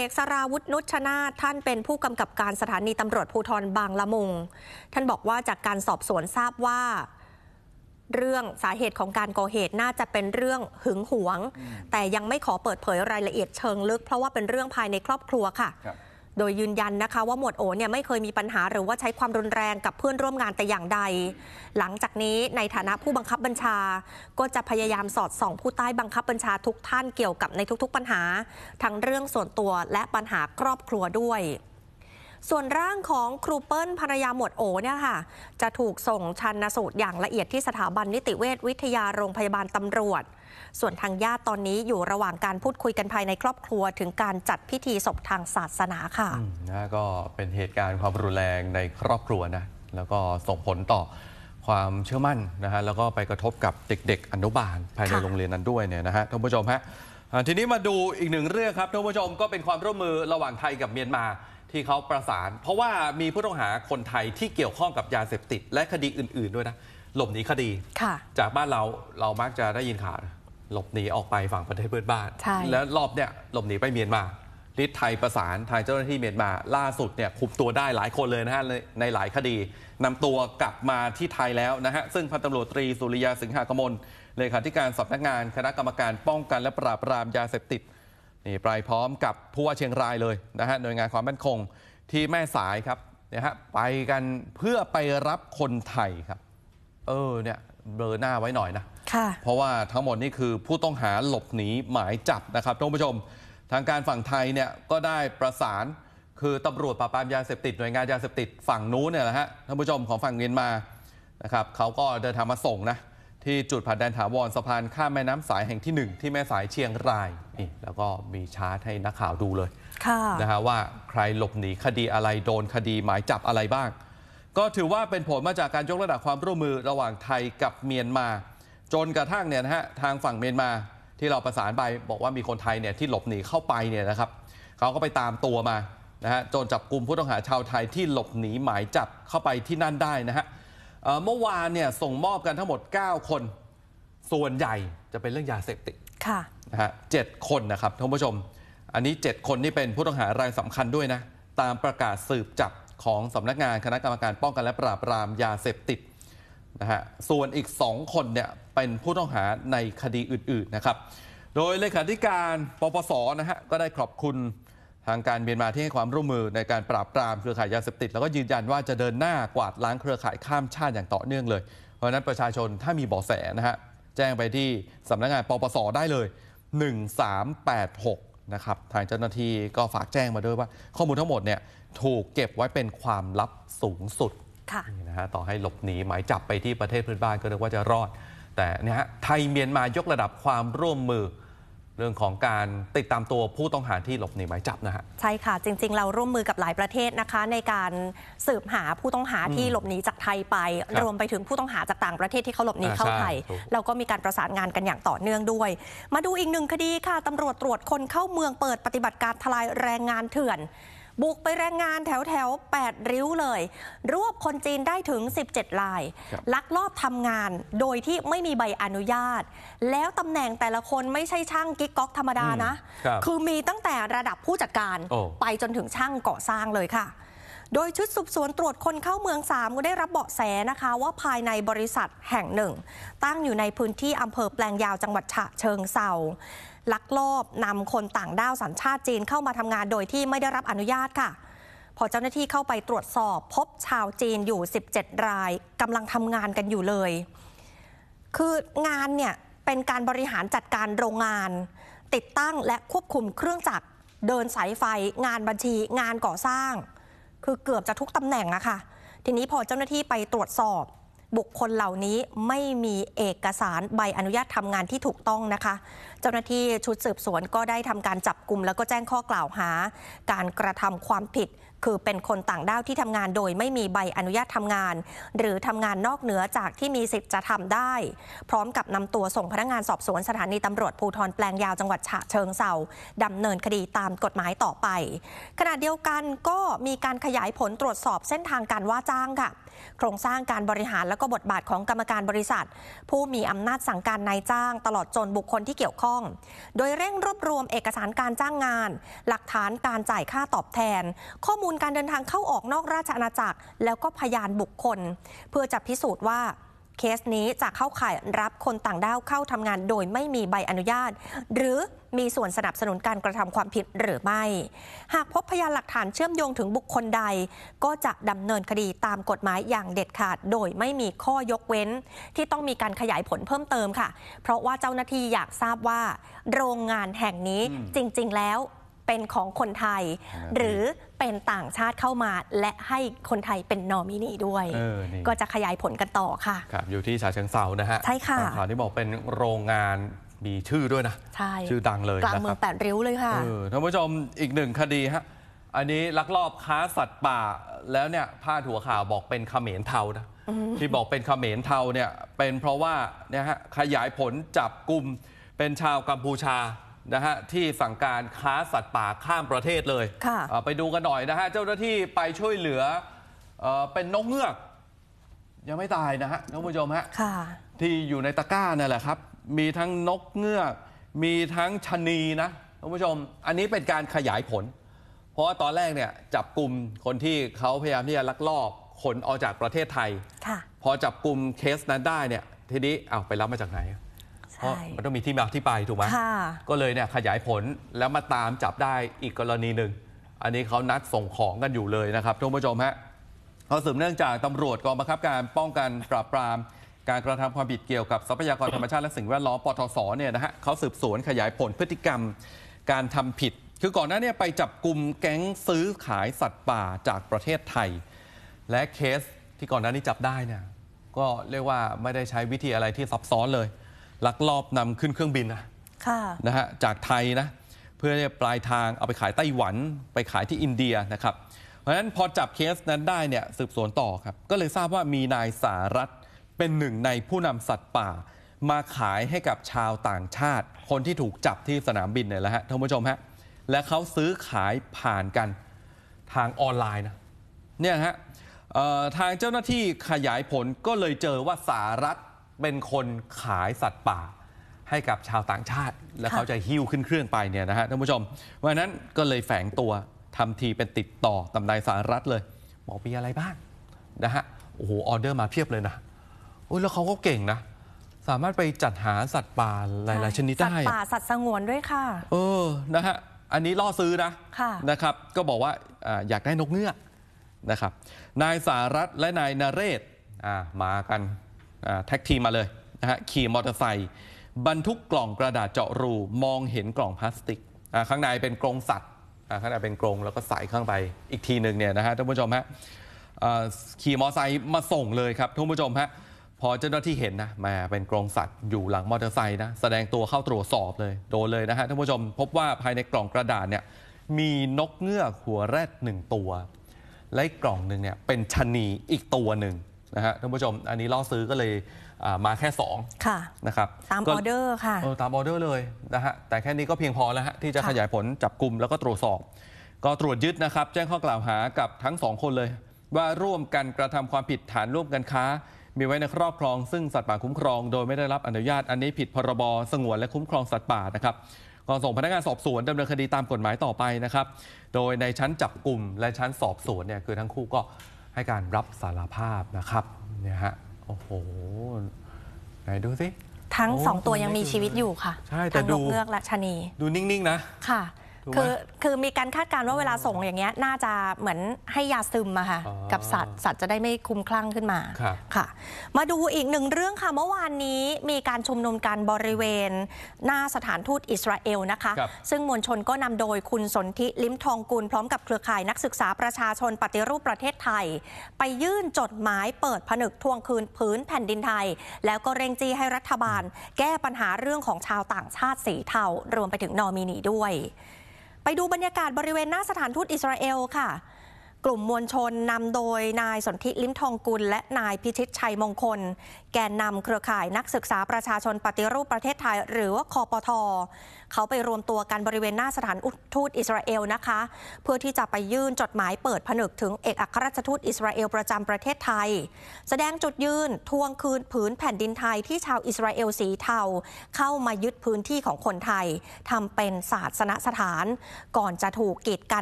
อกสราวุธนุชนาถท่านเป็นผู้กำกับการสถานีตำรวจภูธรบางละมุงท่านบอกว่าจากการสอบสวนทราบว่าเรื่องสาเหตุของการก่อเหตุน่าจะเป็นเรื่องหึงหวงแต่ยังไม่ขอเปิดเผยรายละเอียดเชิงลึกเพราะว่าเป็นเรื่องภายในครอบครัวค่ะโดยยืนยันนะคะว่าหมวดโอเนี่ยไม่เคยมีปัญหาหรือว่าใช้ความรุนแรงกับเพื่อนร่วมงานแต่อย่างใดหลังจากนี้ในฐานะผู้บังคับบัญชาก็จะพยายามสอดส่องผู้ใต้บังคับบัญชาทุกท่านเกี่ยวกับในทุกๆปัญหาทั้งเรื่องส่วนตัวและปัญหาครอบครัวด้วยส่วนร่างของครูเปิ้ลภรรยาหมวดโอเนี่ยค่ะจะถูกส่งชันสูตรอย่างละเอียดที่สถาบันนิติเวชวิทยาโรงพยาบาลตำรวจส่วนทางญาติตอนนี้อยู่ระหว่างการพูดคุยกันภายในครอบครัวถึงการจัดพิธีศพทางศาสนาค่ะก็เป็นเหตุการณ์ความรุนแรงในครอบครัวนะแล้วก็ส่งผลต่อความเชื่อมั่นนะฮะแล้วก็ไปกระทบกับเด็กๆอนุบาลภายในโรงเรียนนั้นด้วยเนี่ยนะฮะท่านผู้ชมฮะทีนี้มาดูอีกหนึ่งเรื่องครับท่านผู้ชมก็เป็นความร่วมมือระหว่างไทยกับเมียนมาที่เขาประสานเพราะว่ามีผู้ต้องหาคนไทยที่เกี่ยวข้องกับยาเสพติดและคดีอื่นๆด้วยนะหลบหนีคดีจากบ้านเรามักจะได้ยินข่าวหลบหนีออกไปฝั่งประเทศเพื่อนบ้านแล้วรอบเนี่ยหลบหนีไปเมียนมาฤทธิ์ไทยประสานทางเจ้าหน้าที่เมียนมาล่าสุดเนี่ยคุมตัวได้หลายคนเลยนะฮะในหลายคดีนำตัวกลับมาที่ไทยแล้วนะฮะซึ่งพันตำรวจตรีสุริยาสิงหากมลเลขาธิการสำนักงานคณะกรรมการป้องกันและปราบปรามยาเสพติดนี่ไปพร้อมกับผู้ว่าเชียงรายเลยนะฮะหน่วยงานความมั่นคงที่แม่สายครับเนี่ยฮะไปกันเพื่อไปรับคนไทยครับเนี่ยเบลอหน้าไว้หน่อยนะเพราะว่าทั้งหมดนี่คือผู้ต้องหาหลบหนีหมายจับนะครับท่านผู้ชมทางการฝั่งไทยเนี่ยก็ได้ประสานคือตำรวจปราบปรามยาเสพติดหน่วยงานยาเสพติดฝั่งนู้นเนี่ยนะฮะท่านผู้ชมของฝั่งเมียนมานะครับเขาก็เดินทางมาส่งนะที่จุดผ่านแดนถาวรสะพานข้ามแม่น้ำสายแห่งที่1ที่แม่สายเชียงรายนี่แล้วก็มีชาร์ตให้นักข่าวดูเลยนะฮะว่าใครหลบหนีคดีอะไรโดนคดีหมายจับอะไรบ้างก็ถือว่าเป็นผลมาจากการยกระดับความร่วมมือระหว่างไทยกับเมียนมาจนกระทั่งเนี่ยนะฮะทางฝั่งเมียนมาที่เราประสานไปบอกว่ามีคนไทยเนี่ยที่หลบหนีเข้าไปเนี่ยนะครับเขาก็ไปตามตัวมานะฮะจนจับกลุ่มผู้ต้องหาชาวไทยที่หลบหนีหมายจับเข้าไปที่นั่นได้นะฮะเมื่อวานเนี่ยส่งมอบกันทั้งหมด9คนส่วนใหญ่จะเป็นเรื่องยาเสพติดนะฮะ7คนนะครับท่านผู้ชมอันนี้7คนนี่เป็นผู้ต้องหารายสำคัญด้วยนะตามประกาศสืบจับของสำนักงานคณะกรรมการป้องกันและปราบปรามยาเสพติดนะฮะส่วนอีก2คนเนี่ยเป็นผู้ต้องหาในคดีอื่นๆนะครับโดยเลขาธิการปปสนะฮะก็ได้ขอบคุณทางการเมียนมาที่ให้ความร่วมมือในการปราบปรามเครือข่ายยาเสพติดแล้วก็ยืนยันว่าจะเดินหน้ากวาดล้างเครือข่ายข้ามชาติอย่างต่อเนื่องเลยเพราะฉะนั้นประชาชนถ้ามีเบาะแสนะฮะแจ้งไปที่สำนักงานปปสได้เลย1386นะครับทางเจ้าหน้าที่ก็ฝากแจ้งมาด้วยว่าข้อมูลทั้งหมดเนี่ยถูกเก็บไว้เป็นความลับสูงสุดนะฮะต่อให้หลบหนีหมายจับไปที่ประเทศเพื่อนบ้านก็นึกว่าจะรอดแต่เนี่ยฮะไทยเมียนมายกระดับความร่วมมือเรื่องของการติดตามตัวผู้ต้องหาที่หลบหนีหมายจับนะฮะใช่ค่ะจริงๆเราร่วมมือกับหลายประเทศนะคะในการสืบหาผู้ต้องหาที่หลบหนีจากไทยไปรวมไปถึงผู้ต้องหาจากต่างประเทศที่เขาหลบหนีเข้าไทยเราก็มีการประสานงานกันอย่างต่อเนื่องด้วยมาดูอีกหนึ่งคดีค่ะตำรวจตรวจคนเข้าเมืองเปิดปฏิบัติการทลายแรงงานเถื่อนบุกไปแรงงานแถว8ริ้วเลยรวบคนจีนได้ถึง17รายลักลอบทำงานโดยที่ไม่มีใบอนุญาตแล้วตำแหน่งแต่ละคนไม่ใช่ช่างกิ๊กก๊อกธรรมดานะคือมีตั้งแต่ระดับผู้จัดการไปจนถึงช่างก่อสร้างเลยค่ะโดยชุดสืบสวนตรวจคนเข้าเมือง3ก็ได้รับเบาะแสนะคะว่าภายในบริษัทแห่งหนึ่งตั้งอยู่ในพื้นที่อำเภอแปลงยาวจังหวัดฉะเชิงเทราลักลอบนำคนต่างด้าวสัญชาติจีนเข้ามาทำงานโดยที่ไม่ได้รับอนุญาตค่ะพอเจ้าหน้าที่เข้าไปตรวจสอบพบชาวจีนอยู่17รายกำลังทำงานกันอยู่เลยคืองานเนี่ยเป็นการบริหารจัดการโรงงานติดตั้งและควบคุมเครื่องจักรเดินสายไฟงานบัญชีงานก่อสร้างคือเกือบจะทุกตำแหน่งอะค่ะทีนี้พอเจ้าหน้าที่ไปตรวจสอบบุคคลเหล่านี้ไม่มีเอกสารใบอนุญาตทำงานที่ถูกต้องนะคะเจ้าหน้าที่ชุดสืบสวนก็ได้ทำการจับกุมแล้วก็แจ้งข้อกล่าวหาการกระทำความผิดคือเป็นคนต่างด้าวที่ทำงานโดยไม่มีใบอนุญาตทำงานหรือทำงานนอกเหนือจากที่มีสิทธิ์จะทำได้พร้อมกับนำตัวส่งพนักงานสอบสวนสถานีตำรวจภูธรแปลงยาวจังหวัดฉะเชิงเทราดำเนินคดีตามกฎหมายต่อไปขณะเดียวกันก็มีการขยายผลตรวจสอบเส้นทางการว่าจ้างค่ะโครงสร้างการบริหารและก็บทบาทของกรรมการบริษัทผู้มีอำนาจสั่งการนายจ้างตลอดจนบุคคลที่เกี่ยวข้องข้องโดยเร่งรวบรวมเอกสารการจ้างงานหลักฐานการจ่ายค่าตอบแทนข้อมูลการเดินทางเข้าออกนอกราชอาณาจักรแล้วก็พยานบุคคลเพื่อจะพิสูจน์ว่าเคสนี้จะเข้าข่ายรับคนต่างด้าวเข้าทำงานโดยไม่มีใบอนุญาตหรือมีส่วนสนับสนุนการกระทำความผิดหรือไม่หากพบพยานหลักฐานเชื่อมโยงถึงบุคคลใดก็จะดำเนินคดีตามกฎหมายอย่างเด็ดขาดโดยไม่มีข้อยกเว้นที่ต้องมีการขยายผลเพิ่มเติมค่ะเพราะว่าเจ้าหน้าที่อยากทราบว่าโรงงานแห่งนี้จริงๆแล้วเป็นของคนไทยหรือเป็นต่างชาติเข้ามาและให้คนไทยเป็นนอมินีด้วยก็จะขยายผลกันต่อค่ะครับอยู่ที่ฉะเชิงเทรานะฮะใช่ค่ะข่าวที่บอกเป็นโรงงานมีชื่อด้วยนะใช่ชื่อดังเลยกลางเมืองแปดริ้วเลยค่ะท่านผู้ชมอีกหนึ่งคดีฮะอันนี้ลักลอบค้าสัตว์ป่าแล้วเนี่ยพาดหัวข่าวบอกเป็นเขมรเทานะที่บอกเป็นเขมรเทาเนี่ยเป็นเพราะว่าเนี่ยฮะขยายผลจับกลุ่มเป็นชาวกัมพูชานะฮะที่สั่งการค้าสัตว์ป่าข้ามประเทศเลยไปดูกันหน่อยนะฮะเจ้าหน้าที่ไปช่วยเหลือเป็นนกเงือกยังไม่ตายนะฮะท่านผู้ชมฮะที่อยู่ในตะกร้านั่นแหละครับมีทั้งนกเงือกมีทั้งชะนีนะท่านผู้ชมอันนี้เป็นการขยายผลเพราะว่าตอนแรกเนี่ยจับกลุ่มคนที่เขาพยายามที่จะลักลอบขนออกจากประเทศไทยพอจับกลุ่มเคสนั้นได้เนี่ยทีนี้ไปรับมาจากไหนเพราะมันต้องมีที่มาที่ไปถูกไหมก็เลยเนี่ยขยายผลแล้วมาตามจับได้อีกกรณีหนึ่งอันนี้เขานัดส่งของกันอยู่เลยนะครับท่านผู้ชมฮะเขาสืบเนื่องจากตำรวจกองบังคับการป้องกันปราบปรามการกระทำความผิดเกี่ยวกับทรัพยากรธรรมชาติและสิ่งแวดล้อมปทศเนี่ยนะฮะเขาสืบสวนขยายผลพฤติกรรมการทำผิดคือก่อนหน้านี้ไปจับกลุ่มแก๊งซื้อขายสัตว์ป่าจากประเทศไทยและเคสที่ก่อนหน้านี้จับได้เนี่ยก็เรียกว่าไม่ได้ใช้วิธีอะไรที่ซับซ้อนเลยลักลอบนำขึ้นเครื่องบินนะฮะจากไทยนะเพื่อปลายทางเอาไปขายไต้หวันไปขายที่อินเดียนะครับเพราะฉะนั้นพอจับเคสนั้นได้เนี่ยสืบสวนต่อครับก็เลยทราบว่ามีนายสารัตน์เป็นหนึ่งในผู้นำสัตว์ป่ามาขายให้กับชาวต่างชาติคนที่ถูกจับที่สนามบินเนี่ยแหละฮะท่านผู้ชมฮะและเขาซื้อขายผ่านกันทางออนไลน์นะเนี่ยฮะทางเจ้าหน้าที่ขยายผลก็เลยเจอว่าสารัตน์เป็นคนขายสัตว์ป่าให้กับชาวต่างชาติแล้วเขาจะหิ้วขึ้นเครื่องไปเนี่ยนะฮะท่านผู้ชมวันนั้นก็เลยแฝงตัวทำทีเป็นติดต่อกับนายสารัตน์เลยบอกมีอะไรบ้างนะฮะโอ้โหออเดอร์มาเพียบเลยนะแล้วเขาก็เก่งนะสามารถไปจัดหาสัตว์ป่าหลายๆชนิดได้สัตว์ป่าสัตว์สงวนด้วยค่ะนะฮะอันนี้ล่อซื้อนะครับก็บอกว่าอยากได้นกเงือกนะครับนายสารัตน์และนายนเรศมากันแท็กทีมมาเลยนะฮะขี่มอเตอร์ไซค์บรรทุกกล่องกระดาษเจาะรูมองเห็นกล่องพลาสติกข้างในเป็นกรงสัตว์ข้างในเป็นกรงแล้วก็ใส่ข้างไปอีกทีหนึ่งเนี่ยนะฮะท่านผู้ชมฮะขี่มอเตอร์ไซค์มาส่งเลยครับท่านผู้ชมฮะพอเจ้าหน้าที่เห็นนะมาเป็นกรงสัตว์อยู่หลังมอเตอร์ไซค์นะแสดงตัวเข้าตรวจสอบเลยโดนเลยนะฮะท่านผู้ชมพบว่าภายในกล่องกระดาษเนี่ยมีนกเงือกหัวแรด1ตัวและกล่องหนึ่งเนี่ยเป็นชะนีอีกตัวหนึ่งนะฮะท่านผู้ชมอันนี้ล่อซื้อก็เลยมาแค่2นะครับตามออเดอร์ค่ะตามออเดอร์เลยนะฮะแต่แค่นี้ก็เพียงพอแล้วฮะที่จะขยายผลจับกลุ่มแล้วก็ตรวจสอบก็ตรวจยึดนะครับแจ้งข้อกล่าวหากับทั้ง2คนเลยว่าร่วมกันกระทำความผิดฐานร่วมกันค้ามีไว้ในครอบครองซึ่งสัตว์ป่าคุ้มครองโดยไม่ได้รับอนุญาตอันนี้ผิดพรบสงวนและคุ้มครองสัตว์ป่านะครับก็ส่งพนักงานสอบสวนดำเนินคดีตามกฎหมายต่อไปนะครับโดยในชั้นจับกลุ่มและชั้นสอบสวนเนี่ยคือทั้งคู่ก็ให้การรับสารภาพนะครับเนี่ยฮะโอ้โหไหนดูสิทั้ง2ตัวยังมีชีวิตอยู่ค่ะใช่แต่ดูนกเงือกและชะนีดูนิ่งๆนะค่ะคือมีการคาดการณ์ว่าเวลาส่งอย่างเงี้ยน่าจะเหมือนให้ยาซึมอะค่ะกับสัตว์จะได้ไม่คลุ้มคลั่งขึ้นมาค่ะมาดูอีกหนึ่งเรื่องค่ะเมื่อวานนี้มีการชุมนุมกันบริเวณหน้าสถานทูตอิสราเอลนะคะซึ่งมวลชนก็นำโดยคุณสนธิลิ้มทองกุลพร้อมกับเครือข่ายนักศึกษาประชาชนปฏิรูปประเทศไทยไปยื่นจดหมายเปิดผนึกทวงคืนพื้นแผ่นดินไทยแล้วก็เร่งจี้ให้รัฐบาลแก้ปัญหาเรื่องของชาวต่างชาติสีเทารวมไปถึงนอมินีด้วยไปดูบรรยากาศบริเวณหน้าสถานทูตอิสราเอลค่ะกลุ่มมวลชนนำโดยนายสนธิลิ้มทองกุลและนายพิชิตชัยมงคลแกนนำเครือข่ายนักศึกษาประชาชนปฏิรูปประเทศไทยหรือว่าคปท.เขาไปรวมตัวกันบริเวณหน้าสถานทูตอิสราเอลนะคะเพื่อที่จะไปยื่นจดหมายเปิดผนึกถึงเอกอัครราชทูตอิสราเอลประจำประเทศไทยแสดงจุดยืนทวงคืนผืนแผ่นดินไทยที่ชาวอิสราเอลสีเทาเข้ามายึดพื้นที่ของคนไทยทำเป็นศาสนสถานก่อนจะถูกกีดกัน